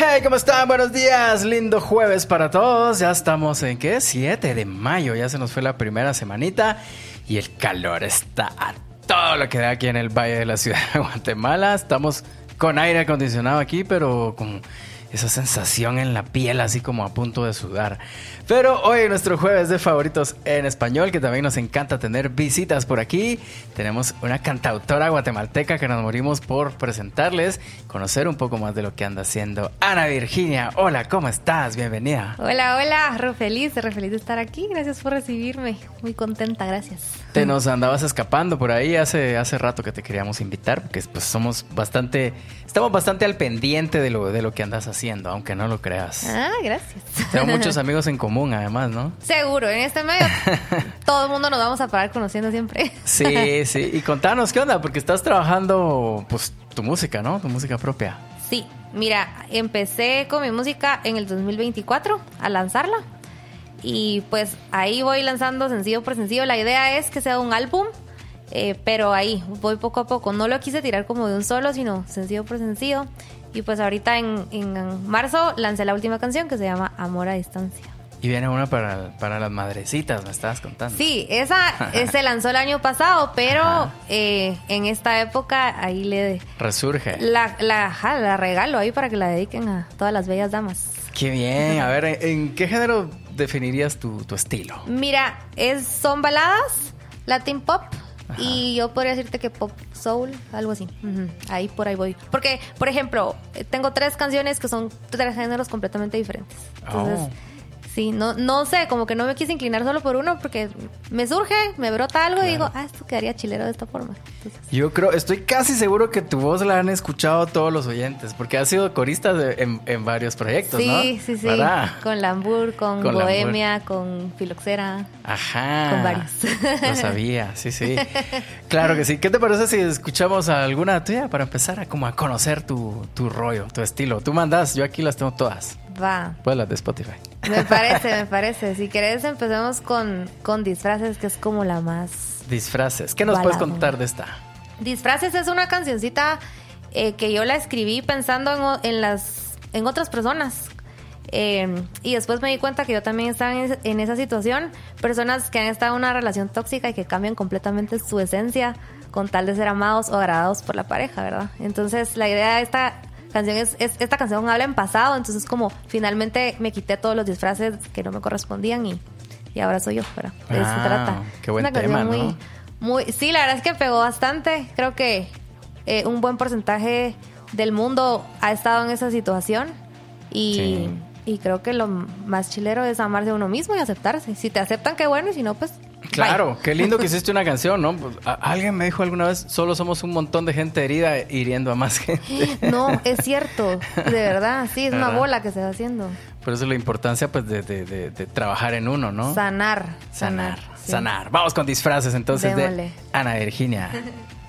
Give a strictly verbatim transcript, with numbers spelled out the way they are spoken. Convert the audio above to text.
Hey, ¿cómo están? Buenos días, lindo jueves para todos. Ya estamos en, ¿qué? siete de mayo, ya se nos fue la primera semanita y el calor está a todo lo que da aquí en el Valle de la Ciudad de Guatemala. Estamos con aire acondicionado aquí, pero con esa sensación en la piel, así como a punto de sudar. Pero hoy nuestro jueves de favoritos en español, que también nos encanta tener visitas por aquí. Tenemos una cantautora guatemalteca que nos morimos por presentarles, conocer un poco más de lo que anda haciendo Ana Virginia. Hola, ¿cómo estás? Bienvenida. Hola, hola, re feliz, re feliz de estar aquí. Gracias por recibirme. Muy contenta, gracias. Te nos andabas escapando por ahí hace, hace rato que te queríamos invitar, porque pues somos bastante, estamos bastante al pendiente de lo, de lo que andas haciendo, aunque no lo creas. Ah, gracias. Tenemos muchos amigos en común, además, ¿no? Seguro, en este medio todo el mundo nos vamos a parar conociendo siempre. Sí, sí. Y contanos, ¿qué onda? Porque estás trabajando, pues, tu música, ¿no? Tu música propia. Sí, mira, empecé con mi música en el dos mil veinticuatro a lanzarla. Y pues ahí voy lanzando sencillo por sencillo. La idea es que sea un álbum, eh, pero ahí voy poco a poco. No lo quise tirar como de un solo, sino sencillo por sencillo. Y pues ahorita en, en marzo lancé la última canción que se llama Amor a Distancia. Y viene una para, para las madrecitas, me estabas contando. Sí, esa se lanzó el año pasado, pero eh, en esta época ahí le... Resurge. La, la, ja, la regalo ahí para que la dediquen a todas las bellas damas. Qué bien. A ver, ¿en qué género definirías tu, tu estilo? Mira, es, son baladas, Latin pop. Ajá. Y yo podría decirte que pop soul, algo así. Uh-huh. Ahí por ahí voy. Porque, por ejemplo, tengo tres canciones que son tres géneros completamente diferentes. Entonces... Oh. Sí, no, no sé, como que no me quise inclinar solo por uno porque me surge, me brota algo, claro. Y digo, ah, esto quedaría chilero de esta forma. Entonces, yo creo, estoy casi seguro que tu voz la han escuchado todos los oyentes, porque has sido corista de, en, en varios proyectos, sí, ¿no? Sí, sí, sí. ¿Verdad? Con Lambur, con, con Bohemia, Lambur. Con Filoxera. Ajá. Con varios. Lo sabía, sí, sí. Claro que sí. ¿Qué te parece si escuchamos alguna tuya para empezar a como a conocer tu, tu rollo, tu estilo? Tú mandas, yo aquí las tengo todas. Va. Pues las de Spotify. Me parece, me parece. Si querés empecemos con, con Disfraces, que es como la más... Disfraces. ¿Qué nos balada. Puedes contar de esta? Disfraces es una cancioncita eh, que yo la escribí pensando en, en, las, en otras personas. Eh, y después me di cuenta que yo también estaba en, en esa situación. Personas que han estado en una relación tóxica y que cambian completamente su esencia con tal de ser amados o agradados por la pareja, ¿verdad? Entonces la idea de esta... canción es, es esta canción habla en pasado, entonces como finalmente me quité todos los disfraces que no me correspondían y, y ahora soy yo, ¿verdad? De eso ah, se trata. Qué buen una tema, muy, ¿no? Muy, sí, la verdad es que pegó bastante. Creo que eh, un buen porcentaje del mundo ha estado en esa situación y, sí. y creo que lo más chilero es amarse a uno mismo y aceptarse. Si te aceptan, qué bueno, y si no, pues... Claro, bye. Qué lindo que hiciste una canción, ¿no? Pues, a, alguien me dijo alguna vez, solo somos un montón de gente herida hiriendo a más gente. No, es cierto, de verdad, sí, es ¿verdad? Una bola que se va haciendo. Por eso la importancia, pues, de, de, de, de trabajar en uno, ¿no? Sanar. Sanar, sanar. Sí. Sanar. Vamos con Disfraces, entonces, Démosle. De Ana Virginia.